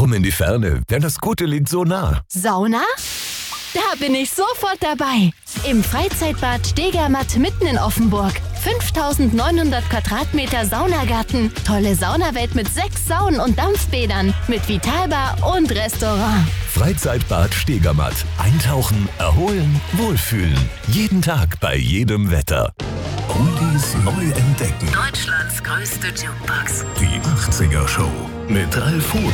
Warum in die Ferne, wenn das Gute liegt so nah? Sauna? Da bin ich sofort dabei. Im Freizeitbad Stegermatt mitten in Offenburg. 5900 Quadratmeter Saunagarten. Tolle Saunawelt mit 6 Saunen und Dampfbädern. Mit Vitalbar und Restaurant. Freizeitbad Stegermatt. Eintauchen, erholen, wohlfühlen. Jeden Tag bei jedem Wetter. Oldies neu entdecken. Deutschlands größte Jukebox. Die 80er Show mit Ralf Huth.